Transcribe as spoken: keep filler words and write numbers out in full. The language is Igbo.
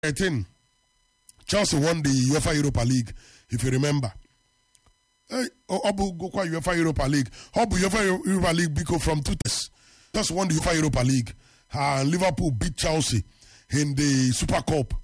thirteen, Chelsea won the UEFA Europa League, if you remember. Hey, Obu go kwa UEFA Europa League. Obu UEFA Europa League because from two tests. Just won the UEFA Europa League. And Liverpool beat Chelsea in the Super Cup.